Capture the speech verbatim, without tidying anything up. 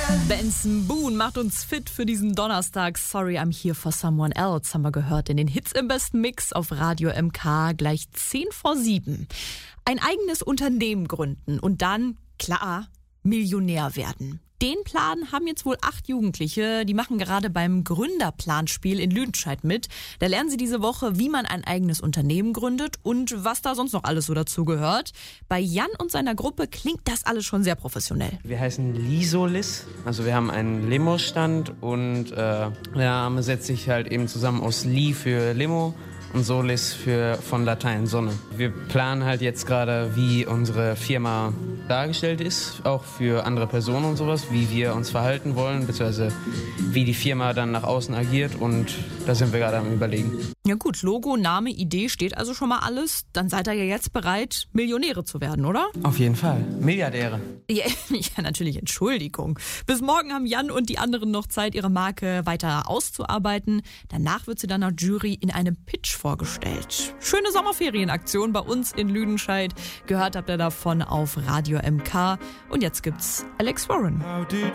Benson Boone macht uns fit für diesen Donnerstag. Sorry, I'm here for someone else, haben wir gehört in den Hits im besten Mix auf Radio M K, gleich zehn vor sieben. Ein eigenes Unternehmen gründen und dann, klar, Millionär werden. Den Plan haben jetzt wohl acht Jugendliche. Die machen gerade beim Gründerplanspiel in Lüdenscheid mit. Da lernen sie diese Woche, wie man ein eigenes Unternehmen gründet und was da sonst noch alles so dazugehört. Bei Jan und seiner Gruppe klingt das alles schon sehr professionell. Wir heißen Lisolis, also wir haben einen Limo-Stand und äh, der Name setzt sich halt eben zusammen aus Li für Limo und Solis für von Latein Sonne. Wir planen halt jetzt gerade, wie unsere Firma dargestellt ist, auch für andere Personen und sowas, wie wir uns verhalten wollen, beziehungsweise wie die Firma dann nach außen agiert, und da sind wir gerade am Überlegen. Ja gut, Logo, Name, Idee steht also schon mal alles. Dann seid ihr ja jetzt bereit, Millionäre zu werden, oder? Auf jeden Fall. Milliardäre. Ja, ja, natürlich, Entschuldigung. Bis morgen haben Jan und die anderen noch Zeit, ihre Marke weiter auszuarbeiten. Danach wird sie dann der Jury in einem Pitch vorgestellt. Schöne Sommerferienaktion bei uns in Lüdenscheid. Gehört habt ihr davon auf Radio M K. Und jetzt gibt's Alex Warren. How did